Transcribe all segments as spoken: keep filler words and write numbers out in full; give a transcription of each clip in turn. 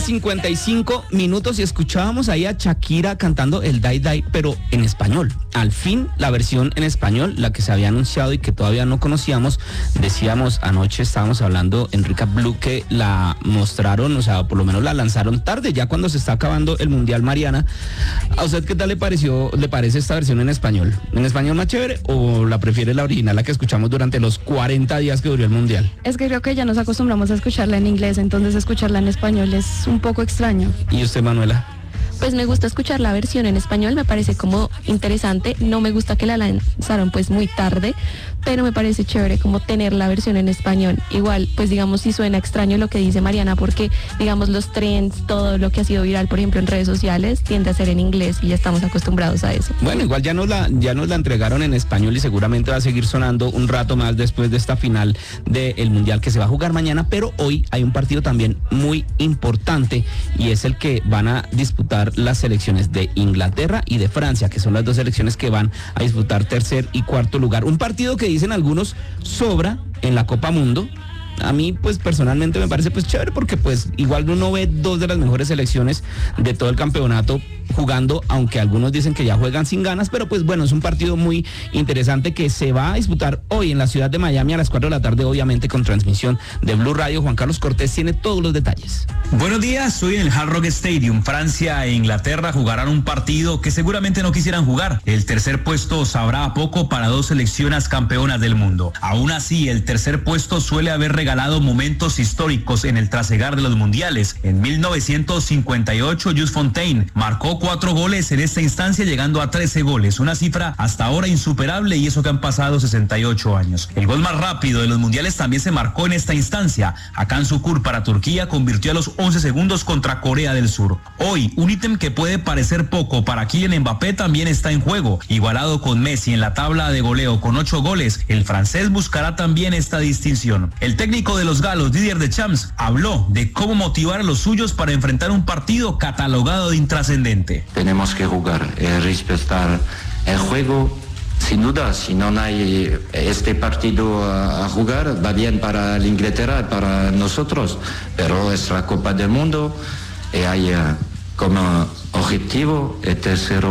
cincuenta y cinco minutos y escuchábamos ahí a Shakira cantando el Dai Dai, pero en español. Al fin, la versión en español, la que se había anunciado y que todavía no conocíamos. Decíamos, anoche estábamos hablando en Rica Blue que la mostraron, o sea, por lo menos la lanzaron tarde, ya cuando se está acabando el Mundial, Mariana. ¿A usted qué tal le pareció, le parece esta versión en español? ¿En español más chévere o la prefiere la original, la que escuchamos durante los cuarenta días que duró el Mundial? Es que creo que ya nos acostumbramos a escucharla en inglés, entonces escucharla en español es un poco extraño. ¿Y usted, Manuela? Pues me gusta escuchar la versión en español, me parece como interesante. No me gusta que la lanzaron pues muy tarde, pero me parece chévere como tener la versión en español. Igual, pues digamos, si suena extraño lo que dice Mariana, porque digamos los trends, todo lo que ha sido viral, por ejemplo, en redes sociales, tiende a ser en inglés y ya estamos acostumbrados a eso. Bueno, igual ya nos la, ya nos la entregaron en español y seguramente va a seguir sonando un rato más después de esta final del Mundial que se va a jugar mañana, pero hoy hay un partido también muy importante y es el que van a disputar las selecciones de Inglaterra y de Francia, que son las dos selecciones que van a disputar tercer y cuarto lugar. Un partido que dicen algunos sobra en la Copa Mundo. A mí, pues, personalmente me parece, pues, chévere porque, pues, igual uno ve dos de las mejores selecciones de todo el campeonato jugando, aunque algunos dicen que ya juegan sin ganas, pero, pues, bueno, es un partido muy interesante que se va a disputar hoy en la ciudad de Miami a las cuatro de la tarde, obviamente con transmisión de Blue Radio. Juan Carlos Cortés tiene todos los detalles. Buenos días, soy en el Hard Rock Stadium. Francia e Inglaterra jugarán un partido que seguramente no quisieran jugar. El tercer puesto sabrá a poco para dos selecciones campeonas del mundo. Aún así, el tercer puesto suele haber regalado momentos históricos en el trasegar de los mundiales. En mil novecientos cincuenta y ocho, Jules Fontaine marcó cuatro goles en esta instancia, llegando a trece goles, una cifra hasta ahora insuperable, y eso que han pasado sesenta y ocho años. El gol más rápido de los mundiales también se marcó en esta instancia. Hakan Şükür para Turquía convirtió a los once segundos contra Corea del Sur. Hoy, un ítem que puede parecer poco para Kylian Mbappé también está en juego. Igualado con Messi en la tabla de goleo con ocho goles, el francés buscará también esta distinción. El técnico de los galos, Didier Deschamps, habló de cómo motivar a los suyos para enfrentar un partido catalogado de intrascendente. Tenemos que jugar, eh, respetar el juego. Sin duda, si no hay este partido a, a jugar, va bien para la Inglaterra, para nosotros, pero es la Copa del Mundo y hay uh, como objetivo el tercer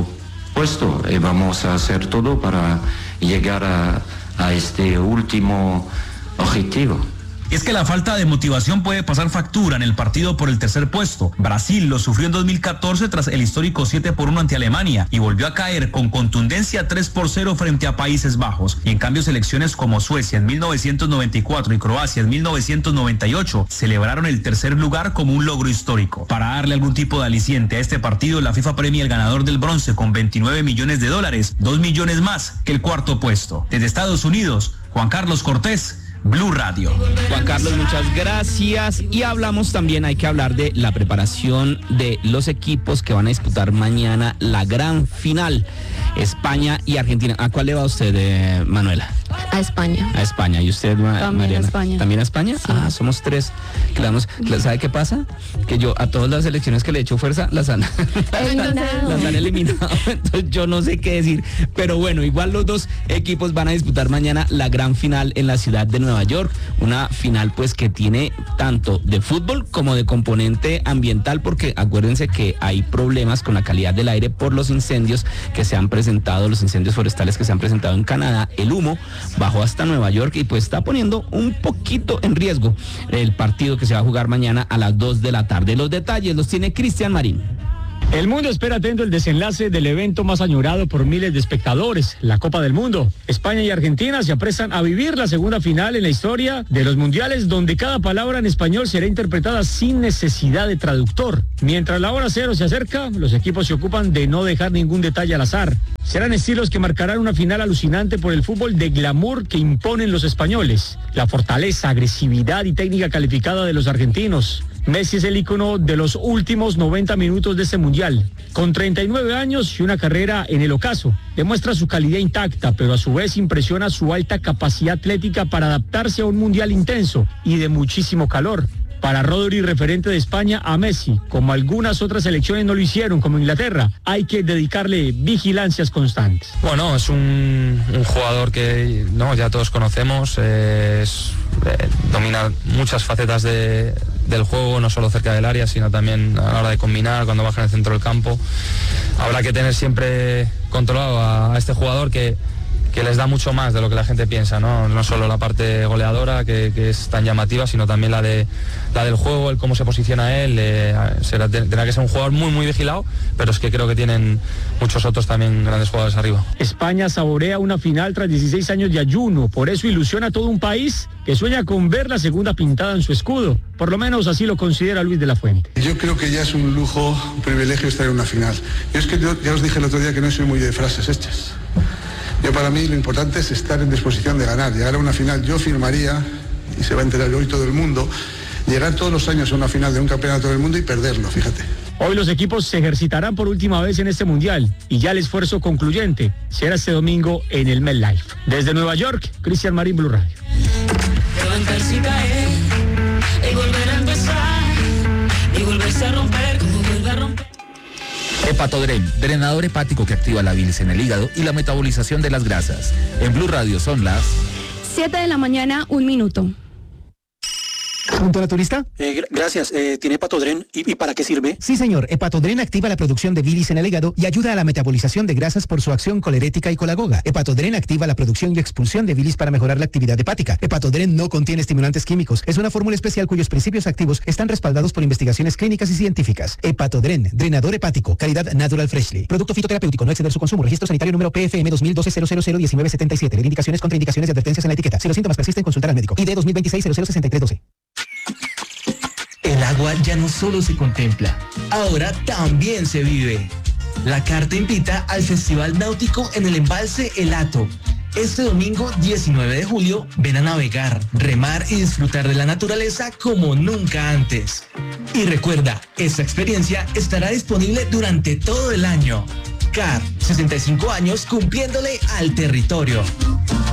puesto y vamos a hacer todo para llegar a, a este último objetivo. Es que la falta de motivación puede pasar factura en el partido por el tercer puesto. Brasil lo sufrió en dos mil catorce tras el histórico siete por uno ante Alemania y volvió a caer con contundencia tres por cero frente a Países Bajos. Y en cambio, selecciones como Suecia en mil novecientos noventa y cuatro y Croacia en mil novecientos noventa y ocho celebraron el tercer lugar como un logro histórico. Para darle algún tipo de aliciente a este partido, la FIFA premia al ganador del bronce con veintinueve millones de dólares, dos millones más que el cuarto puesto. Desde Estados Unidos, Juan Carlos Cortés, Blue Radio. Juan Carlos, muchas gracias. Y hablamos también, hay que hablar de la preparación de los equipos que van a disputar mañana la gran final, España y Argentina. ¿A cuál le va usted, eh, Manuela? A España. A España. ¿Y usted, Ma- También Mariana? a España. ¿También a España? Sí. Ah, somos tres. Que le damos, ¿sabe qué pasa? Que yo a todas las selecciones que le he hecho fuerza, las han, Eliminado. las han eliminado. Entonces yo no sé qué decir. Pero bueno, igual los dos equipos van a disputar mañana la gran final en la ciudad de Nueva York. Una final pues que tiene tanto de fútbol como de componente ambiental, porque acuérdense que hay problemas con la calidad del aire por los incendios que se han presentado, los incendios forestales que se han presentado en Canadá. El humo bajó hasta Nueva York y pues está poniendo un poquito en riesgo el partido que se va a jugar mañana a las dos de la tarde. Los detalles los tiene Cristian Marín. El mundo espera atento el desenlace del evento más añorado por miles de espectadores, la Copa del Mundo. España y Argentina se aprestan a vivir la segunda final en la historia de los mundiales, donde cada palabra en español será interpretada sin necesidad de traductor. Mientras la hora cero se acerca, los equipos se ocupan de no dejar ningún detalle al azar. Serán estilos que marcarán una final alucinante por el fútbol de glamour que imponen los españoles. La fortaleza, agresividad y técnica calificada de los argentinos. Messi es el ícono de los últimos noventa minutos de este mundial. Con treinta y nueve años y una carrera en el ocaso, demuestra su calidad intacta, pero a su vez impresiona su alta capacidad atlética para adaptarse a un mundial intenso y de muchísimo calor. Para Rodri, referente de España, a Messi, como algunas otras selecciones no lo hicieron, como Inglaterra, hay que dedicarle vigilancias constantes. Bueno, es un, un jugador que no ya todos conocemos, eh, es, eh, domina muchas facetas de, del juego, no solo cerca del área, sino también a la hora de combinar, cuando baja en el centro del campo. Habrá que tener siempre controlado a, a este jugador que, que les da mucho más de lo que la gente piensa, no, no solo la parte goleadora, que, que es tan llamativa, sino también la, de, la del juego, el cómo se posiciona él. Eh, será, tendrá que ser un jugador muy, muy vigilado, pero es que creo que tienen muchos otros también grandes jugadores arriba. España saborea una final tras dieciséis años de ayuno, por eso ilusiona a todo un país que sueña con ver la segunda pintada en su escudo. Por lo menos así lo considera Luis de la Fuente. Yo creo que ya es un lujo, un privilegio estar en una final. Yo es que yo, ya os dije el otro día que no soy muy de frases hechas. Yo, para mí, lo importante es estar en disposición de ganar, llegar a una final. Yo firmaría, y se va a enterar hoy todo el mundo, llegar todos los años a una final de un campeonato del mundo y perderlo, fíjate. Hoy los equipos se ejercitarán por última vez en este mundial y ya el esfuerzo concluyente será este domingo en el MetLife. Desde Nueva York, Cristian Marín, Blue Radio. Levantarse y caer, y volver a empezar, y volverse a romper como vuelve a romper. Hepatodren, drenador hepático que activa la bilis en el hígado y la metabolización de las grasas. En Blue Radio son las siete de la mañana, un minuto. ¿Punto naturista? Eh, gracias. Eh, ¿Tiene Hepatodren? ¿Y, ¿Y para qué sirve? Sí, señor. Hepatodren activa la producción de bilis en el hígado y ayuda a la metabolización de grasas por su acción colerética y colagoga. Hepatodren activa la producción y expulsión de bilis para mejorar la actividad hepática. Hepatodren no contiene estimulantes químicos. Es una fórmula especial cuyos principios activos están respaldados por investigaciones clínicas y científicas. Hepatodren, drenador hepático, calidad Natural Freshly. Producto fitoterapéutico, no exceder su consumo. Registro sanitario número P F M dos mil doce cero cero cero diecinueve setenta y siete. Indicaciones, contraindicaciones y advertencias en la etiqueta. Si los síntomas persisten, consultar al médico. I D dos mil veintiséis cero cero sesenta y tres doce. El agua ya no solo se contempla, ahora también se vive. La Carta invita al Festival Náutico en el embalse El Hato. Este domingo diecinueve de julio, ven a navegar, remar y disfrutar de la naturaleza como nunca antes. Y recuerda, esta experiencia estará disponible durante todo el año. C A R, sesenta y cinco años cumpliéndole al territorio.